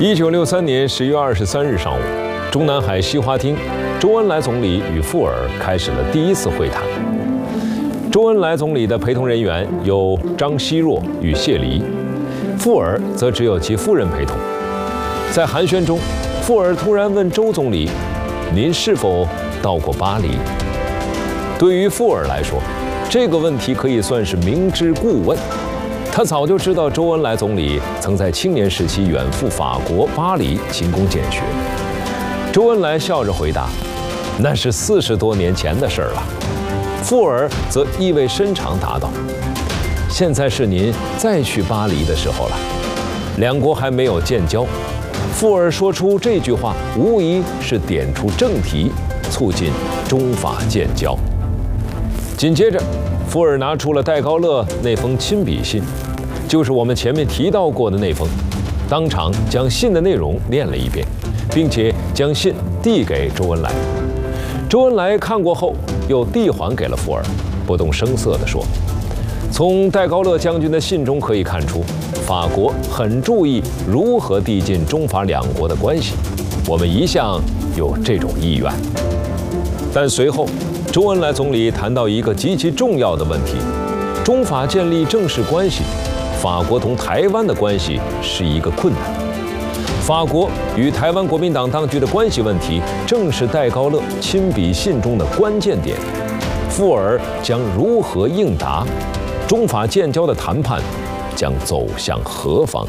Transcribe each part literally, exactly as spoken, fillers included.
一九六三年十月二十三日上午，中南海西花厅，周恩来总理与富尔开始了第一次会谈。周恩来总理的陪同人员有张奚若与谢黎，富尔则只有其夫人陪同。在寒暄中，富尔突然问周总理：“您是否到过巴黎？”对于富尔来说，这个问题可以算是明知故问。他早就知道周恩来总理曾在青年时期远赴法国巴黎勤工俭学。周恩来笑着回答：“那是四十多年前的事儿了。”富尔则意味深长答道：“现在是您再去巴黎的时候了。”两国还没有建交，富尔说出这句话，无疑是点出正题，促进中法建交。紧接着，富尔拿出了戴高乐那封亲笔信，就是我们前面提到过的那封，当场将信的内容念了一遍，并且将信递给周恩来。周恩来看过后，又递还给了富尔，不动声色地说：“从戴高乐将军的信中可以看出，法国很注意如何递进中法两国的关系，我们一向有这种意愿。”但随后，周恩来总理谈到一个极其重要的问题：中法建立正式关系，法国同台湾的关系是一个困难。法国与台湾国民党当局的关系问题，正是戴高乐亲笔信中的关键点。富尔将如何应答？中法建交的谈判将走向何方？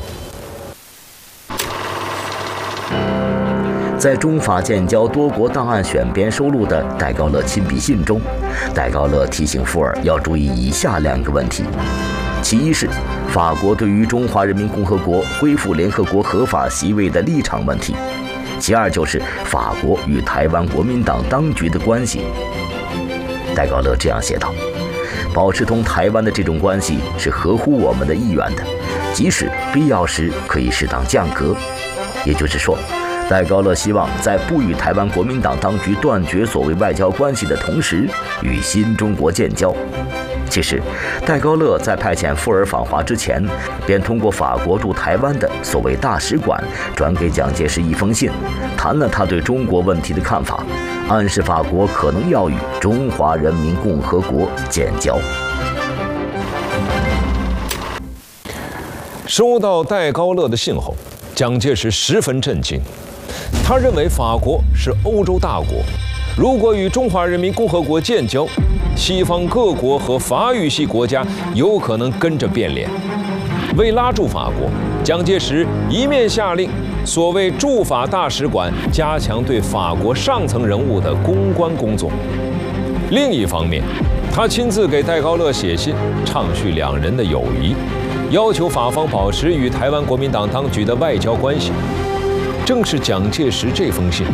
在中法建交多国档案选编收录的戴高乐亲笔信中，戴高乐提醒富尔要注意以下两个问题：其一是法国对于中华人民共和国恢复联合国合法席位的立场问题；其二就是法国与台湾国民党当局的关系。戴高乐这样写道：“保持同台湾的这种关系是合乎我们的意愿的，即使必要时可以适当降格。”也就是说，戴高乐希望在不与台湾国民党当局断绝所谓外交关系的同时，与新中国建交。其实，戴高乐在派遣富尔访华之前，便通过法国驻台湾的所谓大使馆转给蒋介石一封信，谈了他对中国问题的看法，暗示法国可能要与中华人民共和国建交。 收到戴高乐的信后，蒋介石十分震惊。他认为法国是欧洲大国，如果与中华人民共和国建交，西方各国和法语系国家有可能跟着变脸。为拉住法国，蒋介石一面下令所谓驻法大使馆加强对法国上层人物的公关工作，另一方面，他亲自给戴高乐写信，畅叙两人的友谊，要求法方保持与台湾国民党当局的外交关系。正是蒋介石这封信，